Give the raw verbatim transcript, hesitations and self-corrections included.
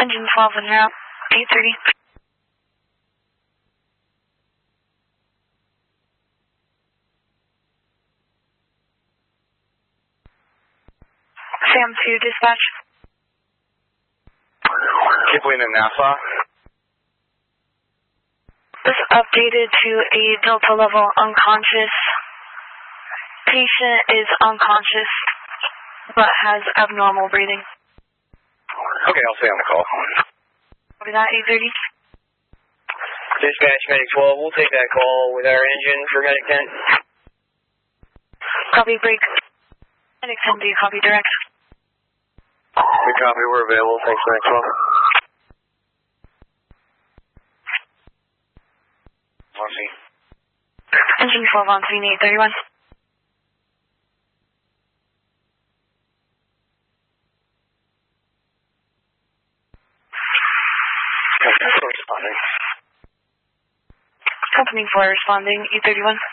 Engine twelve en route, eight thirty. Sam two, dispatch. Kipling and Nassau. This updated to a Delta level unconscious. Patient is unconscious, but has abnormal breathing. Okay, I'll stay on the call. Copy that, eight thirty. Dispatch, Medic twelve, we'll take that call with our engine for Medic ten. Copy, break. Medic ten, do you copy direct? Good copy, we're available. Thanks, Medic twelve. On scene. Engine twelve on scene, eight thirty-one. Responding. Company four responding, eight thirty-one.